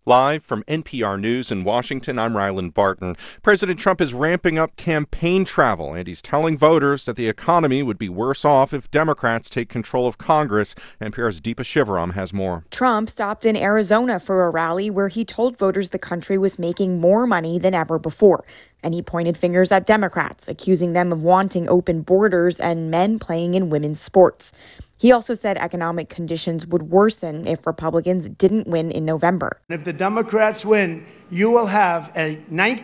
Live from NPR News in Washington, I'm Ryland Barton. President Trump is ramping up campaign travel, and he's telling voters that the economy would be worse off if Democrats take control of Congress. NPR's Deepa Shivaram has more. Trump stopped in Arizona for a rally where he told voters the country was making more money than ever before. And he pointed fingers at Democrats, accusing them of wanting open borders and men playing in women's sports. He also said economic conditions would worsen if Republicans didn't win in November. If the Democrats win, you will have a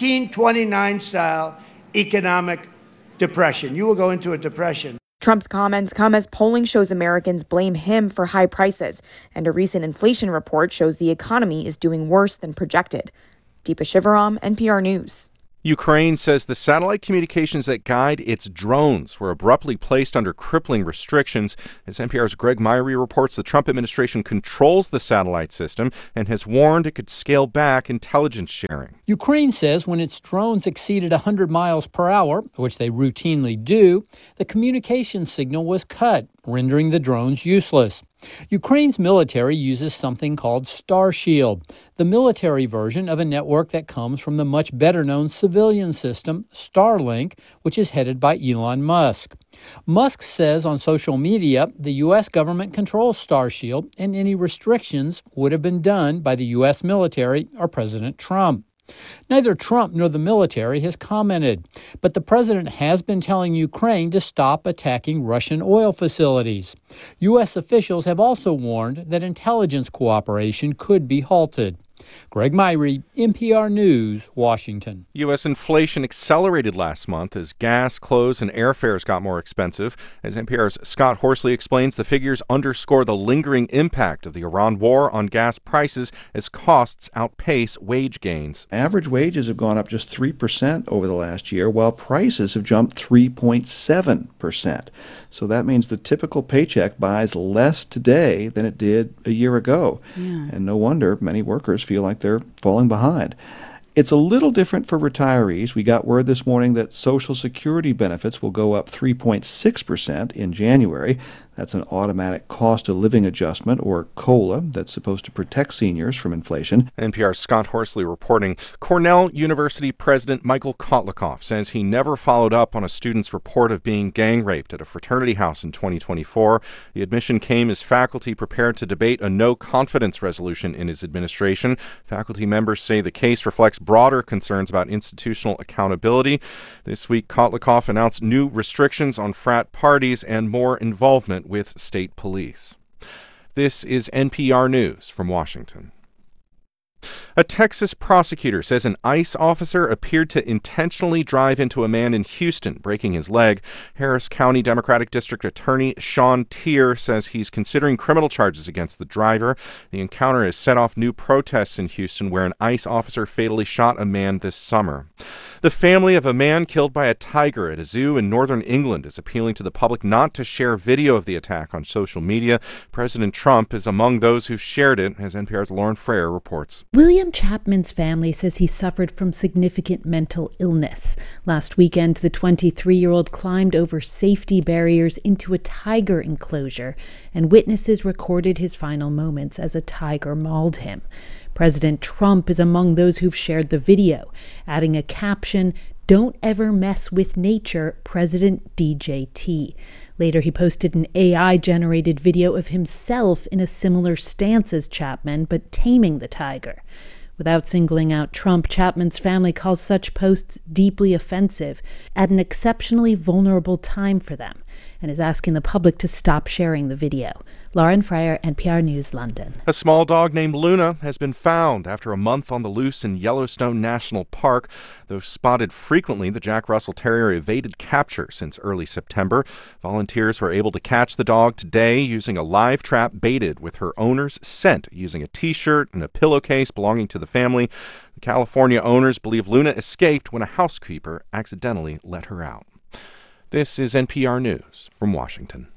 1929-style economic depression. You will go into a depression. Trump's comments come as polling shows Americans blame him for high prices, and a recent inflation report shows the economy is doing worse than projected. Deepa Shivaram, NPR News. Ukraine says the satellite communications that guide its drones were abruptly placed under crippling restrictions. As NPR's Greg Myrie reports, the Trump administration controls the satellite system and has warned it could scale back intelligence sharing. Ukraine says when its drones exceeded 100 miles per hour, which they routinely do, the communication signal was cut, rendering the drones useless. Ukraine's military uses something called Starshield, the military version of a network that comes from the much better-known civilian system, Starlink, which is headed by Elon Musk. Musk says on social media the U.S. government controls Starshield, and any restrictions would have been done by the U.S. military or President Trump. Neither Trump nor the military has commented, but the president has been telling Ukraine to stop attacking Russian oil facilities. U.S. officials have also warned that intelligence cooperation could be halted. Greg Myrie, NPR News, Washington. U.S. inflation accelerated last month as gas, clothes, and airfares got more expensive. As NPR's Scott Horsley explains, the figures underscore the lingering impact of the Iran war on gas prices as costs outpace wage gains. Average wages have gone up just 3% over the last year, while prices have jumped 3.7%. So that means the typical paycheck buys less today than it did a year ago. Yeah. And no wonder many workers feel like they're falling behind. It's a little different for retirees. We got word this morning that Social Security benefits will go up 3.6% in January. That's an automatic cost of living adjustment, or COLA, that's supposed to protect seniors from inflation. NPR's Scott Horsley reporting. Cornell University President Michael Kotlikoff says he never followed up on a student's report of being gang raped at a fraternity house in 2024. The admission came as faculty prepared to debate a no-confidence resolution in his administration. Faculty members say the case reflects broader concerns about institutional accountability. This week, Kotlikoff announced new restrictions on frat parties and more involvement with state police. This is NPR News from Washington. A Texas prosecutor says an ICE officer appeared to intentionally drive into a man in Houston, breaking his leg. Harris County Democratic District Attorney Sean Tier says he's considering criminal charges against the driver. The encounter has set off new protests in Houston, where an ICE officer fatally shot a man this summer. The family of a man killed by a tiger at a zoo in northern England is appealing to the public not to share video of the attack on social media. President Trump is among those who've shared it, as NPR's Lauren Frayer reports. William Chapman's family says he suffered from significant mental illness. Last weekend, the 23-year-old climbed over safety barriers into a tiger enclosure, and witnesses recorded his final moments as a tiger mauled him. President Trump is among those who've shared the video, adding a caption, "Don't ever mess with nature, President DJT." Later, he posted an AI-generated video of himself in a similar stance as Chapman, but taming the tiger. Without singling out Trump, Chapman's family calls such posts deeply offensive at an exceptionally vulnerable time for them, and is asking the public to stop sharing the video. Lauren Frayer, NPR News, London. A small dog named Luna has been found after a month on the loose in Yellowstone National Park. Though spotted frequently, the Jack Russell Terrier evaded capture since early September. Volunteers were able to catch the dog today using a live trap baited with her owner's scent, using a T-shirt and a pillowcase belonging to the family. The California owners believe Luna escaped when a housekeeper accidentally let her out. This is NPR News from Washington.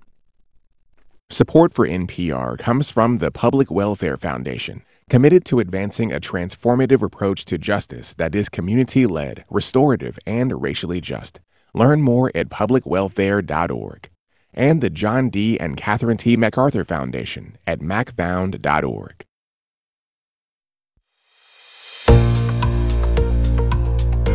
Support for NPR comes from the Public Welfare Foundation, committed to advancing a transformative approach to justice that is community-led, restorative, and racially just. Learn more at publicwelfare.org. And the John D. and Catherine T. MacArthur Foundation at macfound.org.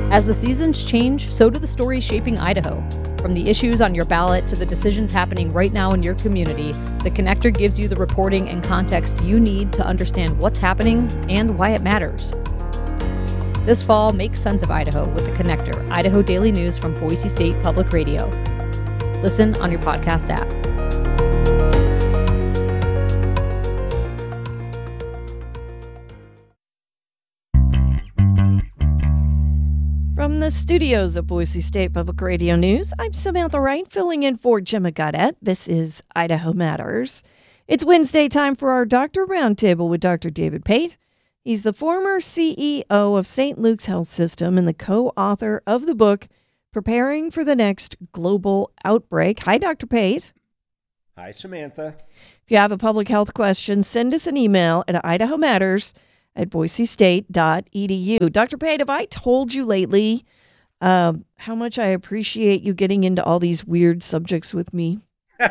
As the seasons change, so do the stories shaping Idaho. From the issues on your ballot to the decisions happening right now in your community, The Connector gives you the reporting and context you need to understand what's happening and why it matters. This fall, make sense of Idaho with The Connector, Idaho Daily News from Boise State Public Radio. Listen on your podcast app. From the studios of Boise State Public Radio News, I'm Samantha Wright, filling in for Gemma Gaudette. This is Idaho Matters. It's Wednesday time for our Doctor Roundtable with Dr. David Pate. He's the former CEO of St. Luke's Health System and the co-author of the book, Preparing for the Next Global Outbreak. Hi, Dr. Pate. Hi, Samantha. If you have a public health question, send us an email at idahomatters@boisestate.edu. Dr. Pate, have I told you lately how much I appreciate you getting into all these weird subjects with me?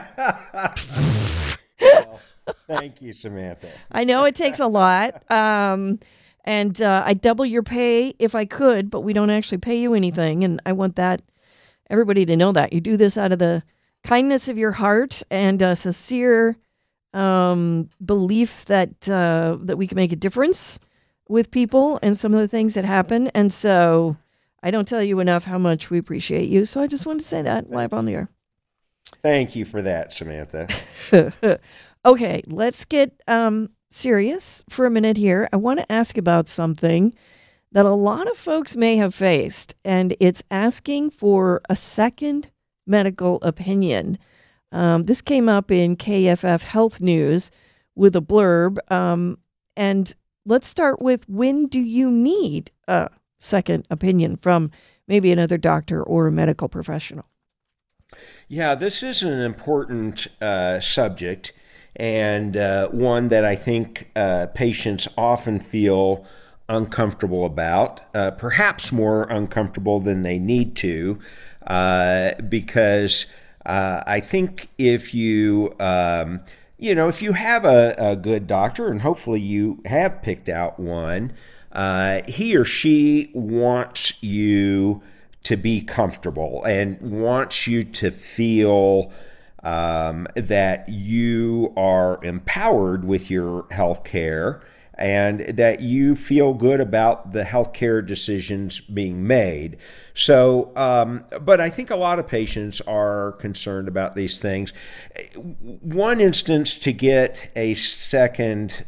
Well, thank you, Samantha. I know it takes a lot, and I'd double your pay if I could, but we don't actually pay you anything, and I want everybody to know that. You do this out of the kindness of your heart and a sincere belief that we can make a difference with people and some of the things that happen. And so I don't tell you enough how much we appreciate you. So I just wanted to say that live on the air. Thank you for that, Samantha. Okay, let's get serious for a minute here. I want to ask about something that a lot of folks may have faced, and it's asking for a second medical opinion. This came up in KFF Health News with a blurb. And let's start with, when do you need a second opinion from maybe another doctor or a medical professional? Yeah, this is an important subject, and one that I think patients often feel uncomfortable about, perhaps more uncomfortable than they need to, because I think if you if you have a good doctor, and hopefully you have picked out one, he or she wants you to be comfortable and wants you to feel that you are empowered with your health care and that you feel good about the healthcare decisions being made. So, but I think a lot of patients are concerned about these things. One instance to get a second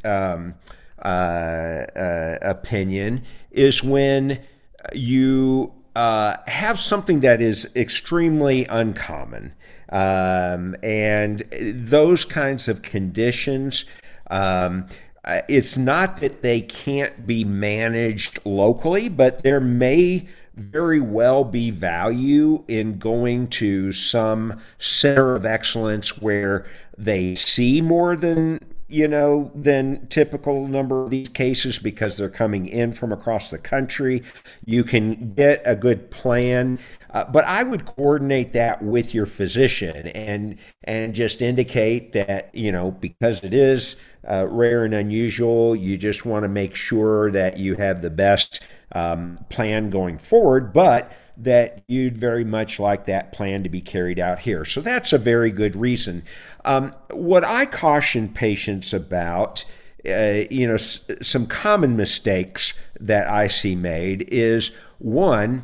opinion is when you have something that is extremely uncommon. And those kinds of conditions, it's not that they can't be managed locally, but there may very well be value in going to some center of excellence where they see more than typical number of these cases because they're coming in from across the country. You can get a good plan, but I would coordinate that with your physician and just indicate that, because it is rare and unusual, you just want to make sure that you have the best plan going forward, but that you'd very much like that plan to be carried out here. So that's a very good reason. What I caution patients about, some common mistakes that I see made is, one,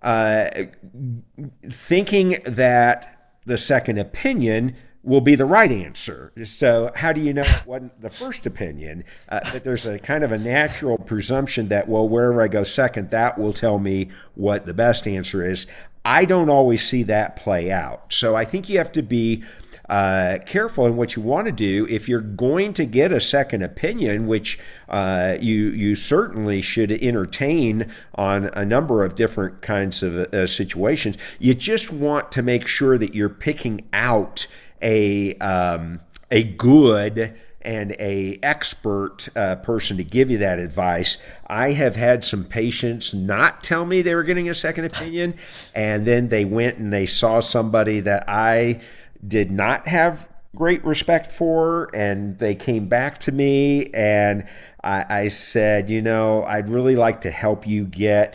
thinking that the second opinion will be the right answer. So how do you know it wasn't the first opinion? That there's a kind of a natural presumption that, well, wherever I go second, that will tell me what the best answer is. I don't always see that play out. So I think you have to be careful in what you want to do. If you're going to get a second opinion, which you certainly should entertain on a number of different kinds of situations, you just want to make sure that you're picking out a good and a expert person to give you that advice. I have had some patients not tell me they were getting a second opinion, and then they went and they saw somebody that I did not have great respect for, and they came back to me, and I said, I'd really like to help you get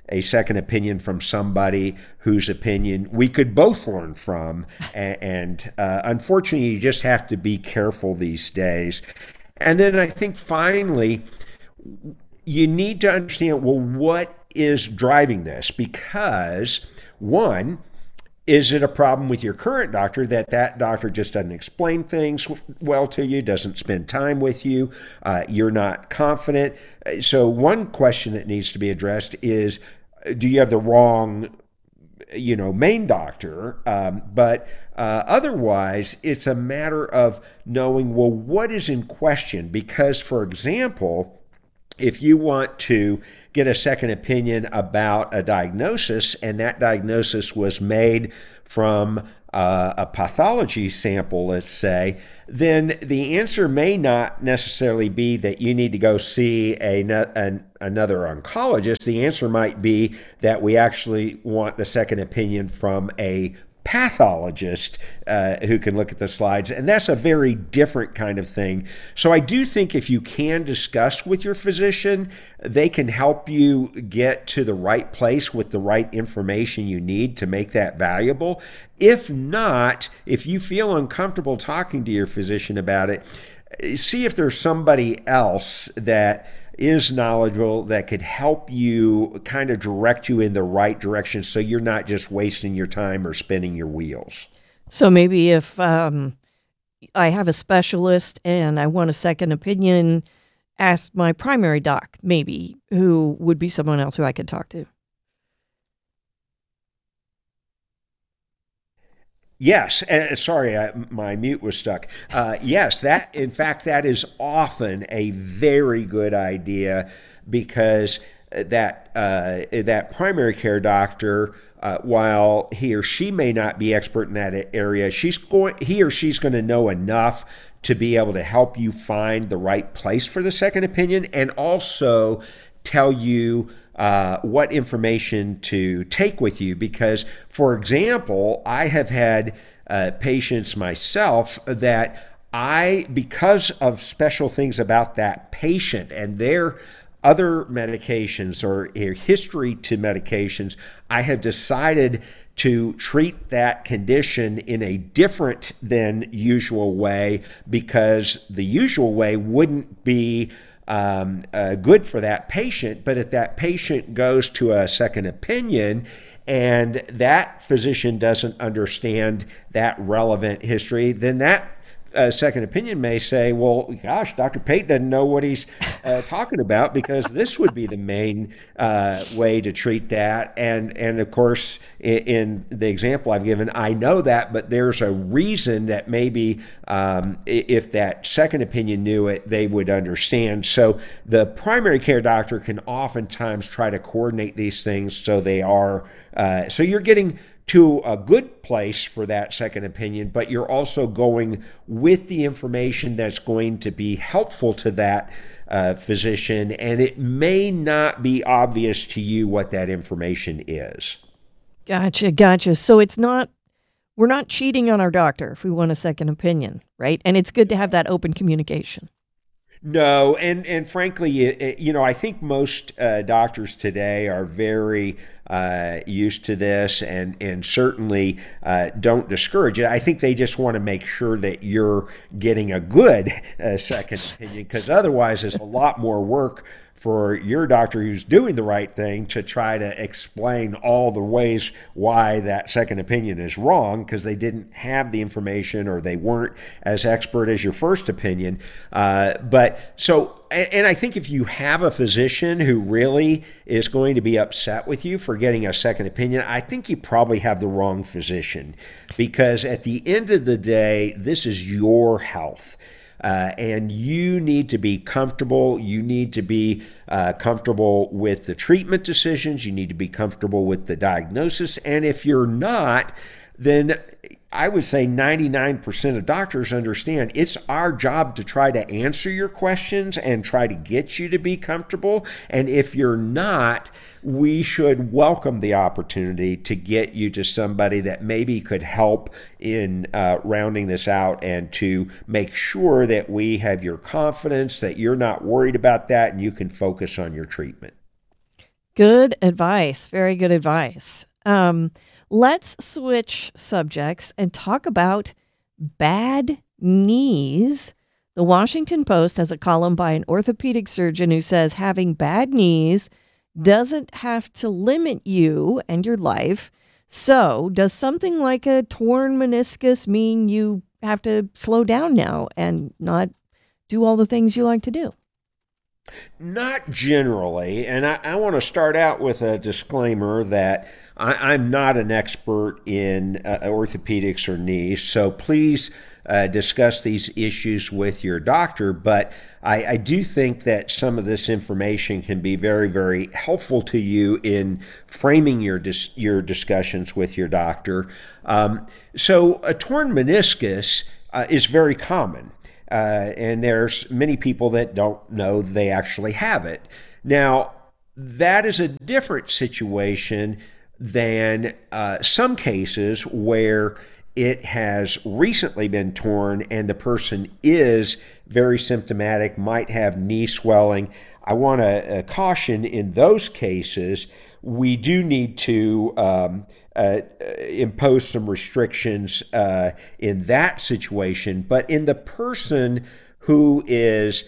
a second opinion from somebody whose opinion we could both learn from. And unfortunately, you just have to be careful these days. And then I think finally, you need to understand, well, what is driving this? Because one, is it a problem with your current doctor that doctor just doesn't explain things well to you, doesn't spend time with you, you're not confident? So one question that needs to be addressed is, do you have the wrong, main doctor? But otherwise, it's a matter of knowing, well, what is in question? Because, for example, if you want to get a second opinion about a diagnosis, and that diagnosis was made from a pathology sample, let's say, then the answer may not necessarily be that you need to go see another oncologist. The answer might be that we actually want the second opinion from a pathologist who can look at the slides, and that's a very different kind of thing. So I do think if you can discuss with your physician, they can help you get to the right place with the right information you need to make that valuable. If not, if you feel uncomfortable talking to your physician about it, see if there's somebody else that is knowledgeable that could help you kind of direct you in the right direction so you're not just wasting your time or spinning your wheels. So maybe if I have a specialist and I want a second opinion, ask my primary doc, maybe, who would be someone else who I could talk to. Yes. Sorry, my mute was stuck. Yes, that is often a very good idea, because that primary care doctor, while he or she may not be expert in that area, he or she's going to know enough to be able to help you find the right place for the second opinion, and also tell you what information to take with you. Because, for example, I have had patients myself that because of special things about that patient and their other medications or history to medications, I have decided to treat that condition in a different than usual way, because the usual way wouldn't be good for that patient. But if that patient goes to a second opinion and that physician doesn't understand that relevant history, then that second opinion may say, well, gosh, Dr. Pate doesn't know what he's talking about, because this would be the main way to treat that. And of course, in the example I've given, I know that, but there's a reason that maybe if that second opinion knew it, they would understand. So the primary care doctor can oftentimes try to coordinate these things so they are, so you're getting to a good place for that second opinion, but you're also going with the information that's going to be helpful to that physician, and it may not be obvious to you what that information is. Gotcha. So we're not cheating on our doctor if we want a second opinion, right? And it's good to have that open communication. No, and frankly, I think most doctors today are very used to this, and certainly don't discourage it. I think they just want to make sure that you're getting a good second opinion, because otherwise it's a lot more work for your doctor who's doing the right thing to try to explain all the ways why that second opinion is wrong, because they didn't have the information or they weren't as expert as your first opinion. And I think if you have a physician who really is going to be upset with you for getting a second opinion, I think you probably have the wrong physician, because at the end of the day, this is your health. And you need to be comfortable. You need to be comfortable with the treatment decisions. You need to be comfortable with the diagnosis. And if you're not, then I would say 99% of doctors understand it's our job to try to answer your questions and try to get you to be comfortable. And if you're not, we should welcome the opportunity to get you to somebody that maybe could help in rounding this out, and to make sure that we have your confidence, that you're not worried about that, and you can focus on your treatment. Good advice. Very good advice. Let's switch subjects and talk about bad knees. The Washington Post has a column by an orthopedic surgeon who says having bad knees doesn't have to limit you and your life. So, does something like a torn meniscus mean you have to slow down now and not do all the things you like to do? Not generally. And I want to start out with a disclaimer that I'm not an expert in orthopedics or knees, so please discuss these issues with your doctor. But I do think that some of this information can be very, very helpful to you in framing your discussions with your doctor. So a torn meniscus is very common. And there's many people that don't know they actually have it. Now, that is a different situation than some cases where it has recently been torn and the person is very symptomatic, might have knee swelling. I want to caution in those cases, we do need to impose some restrictions in that situation. But in the person who is,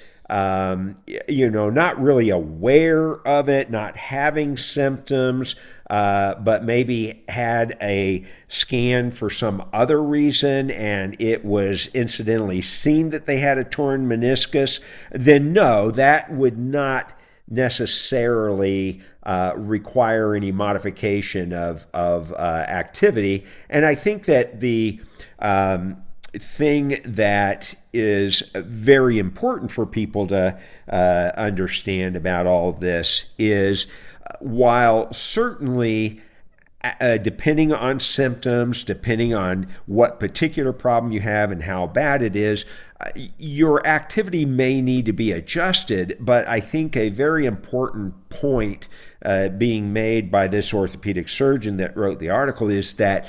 not really aware of it, not having symptoms, but maybe had a scan for some other reason and it was incidentally seen that they had a torn meniscus, then no, that would not necessarily require any modification of activity. And I think that the thing that is very important for people to understand about all of this is while certainly depending on symptoms, depending on what particular problem you have and how bad it is, your activity may need to be adjusted, but I think a very important point being made by this orthopedic surgeon that wrote the article is that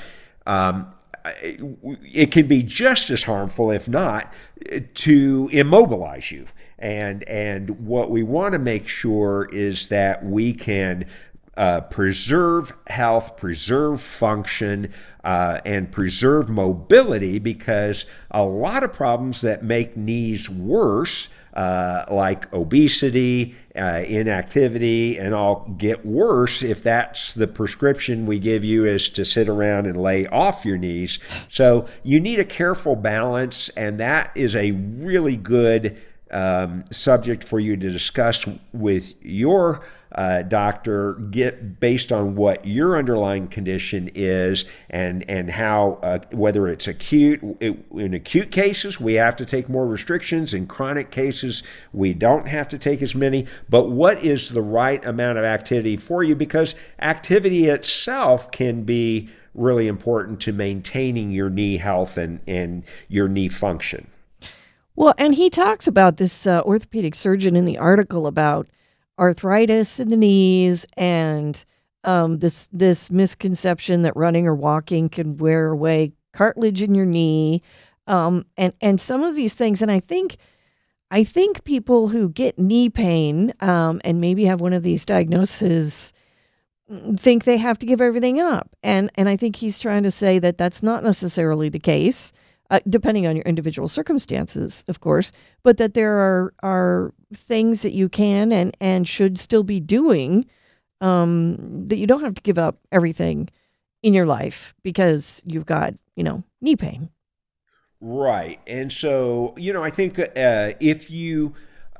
it can be just as harmful, if not, to immobilize you. And what we want to make sure is that we can preserve health, preserve function, and preserve mobility, because a lot of problems that make knees worse, like obesity, inactivity, and all get worse if that's the prescription we give you is to sit around and lay off your knees. So you need a careful balance, and that is a really good subject for you to discuss with your doctor, get based on what your underlying condition is and how whether it's acute. In acute cases, we have to take more restrictions. In chronic cases, we don't have to take as many. But what is the right amount of activity for you? Because activity itself can be really important to maintaining your knee health and your knee function. Well, and he talks about this orthopedic surgeon in the article about arthritis in the knees and this misconception that running or walking can wear away cartilage in your knee, and some of these things. And I think people who get knee pain and maybe have one of these diagnoses think they have to give everything up, and I think he's trying to say that that's not necessarily the case. Depending on your individual circumstances, of course, but that there are things that you can and should still be doing, that you don't have to give up everything in your life because you've got, knee pain. Right. And so, I think if you,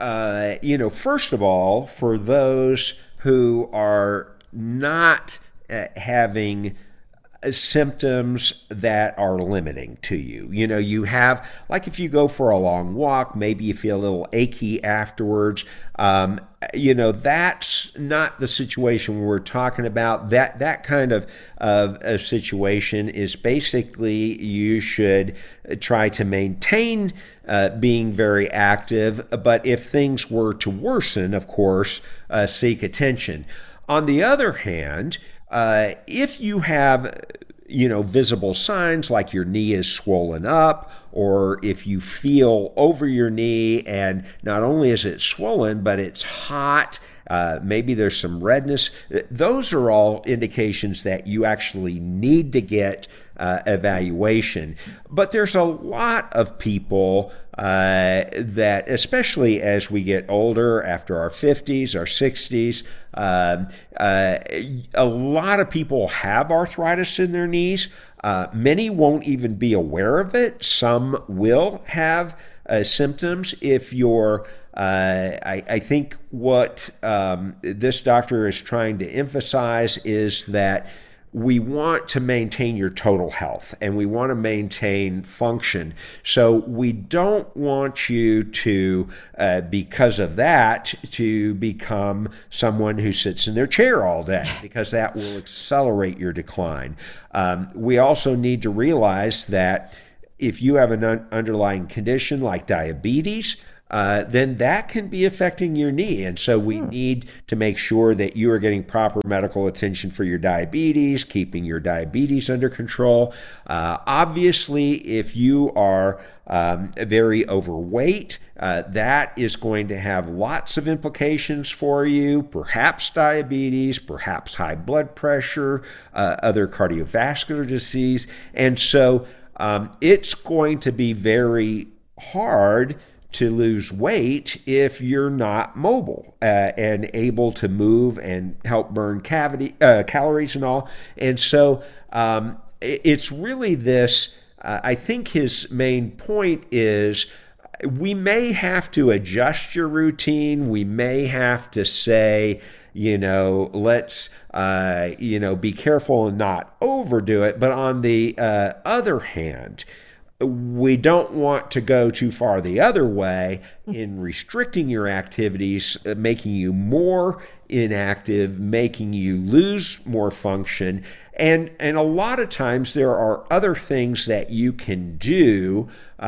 first of all, for those who are not having symptoms that are limiting to you. You have, like if you go for a long walk, maybe you feel a little achy afterwards. That's not the situation we're talking about. That kind of a situation is basically you should try to maintain being very active, but if things were to worsen, of course, seek attention. On the other hand, if you have, visible signs like your knee is swollen up, or if you feel over your knee and not only is it swollen, but it's hot, maybe there's some redness. Those are all indications that you actually need to get evaluation. But there's a lot of people that, especially as we get older, after our 50s, our 60s, a lot of people have arthritis in their knees. Many won't even be aware of it. Some will have symptoms. If you're I think what this doctor is trying to emphasize is that we want to maintain your total health and we want to maintain function. So we don't want you to, because of that, to become someone who sits in their chair all day, because that will accelerate your decline. We also need to realize that if you have an underlying condition like diabetes, then that can be affecting your knee. And so we need to make sure that you are getting proper medical attention for your diabetes, keeping your diabetes under control. Obviously, if you are very overweight, that is going to have lots of implications for you, perhaps diabetes, perhaps high blood pressure, other cardiovascular disease. And so it's going to be very hard to lose weight if you're not mobile and able to move and help burn calories and all. And so it's really this, I think his main point is we may have to adjust your routine. We may have to say, let's, be careful and not overdo it. But on the other hand, we don't want to go too far the other way in restricting your activities, making you more inactive, making you lose more function. And a lot of times there are other things that you can do.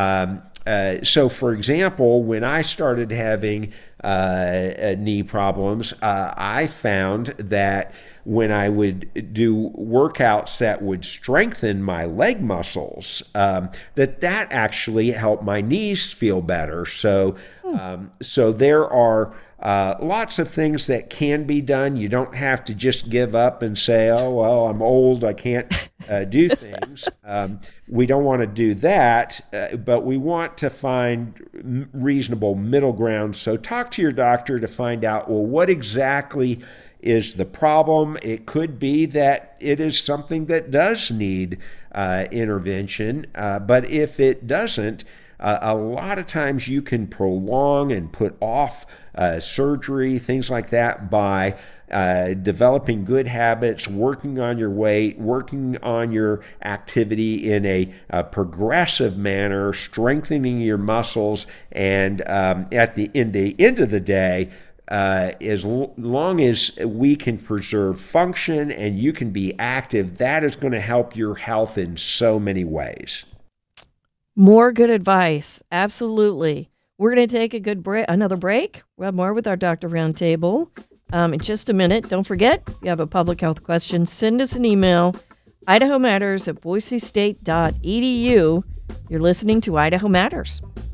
So, for example, when I started having knee problems, I found that when I would do workouts that would strengthen my leg muscles, that actually helped my knees feel better. So, so there are lots of things that can be done. You don't have to just give up and say, oh, well, I'm old, I can't do things. We don't want to do that, but we want to find reasonable middle ground. So talk to your doctor to find out, well, what exactly is the problem? It could be that it is something that does need intervention, but if it doesn't, a lot of times you can prolong and put off surgery, things like that, by developing good habits, working on your weight, working on your activity in a progressive manner, strengthening your muscles, and at the end of the day, as long as we can preserve function and you can be active, that is going to help your health in so many ways. More good advice. Absolutely. We're going to take another break. We'll have more with our Doctor Roundtable in just a minute. Don't forget, if you have a public health question, send us an email, idahomatters@boisestate.edu. You're listening to Idaho Matters.